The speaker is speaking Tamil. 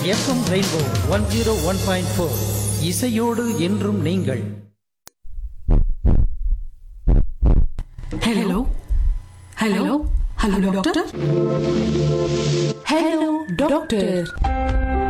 எஃப்எம் ரெயின்போ 101.4 இசையோடு என்றும் நீங்கள். Hello hello hello doctor. Hello doctor.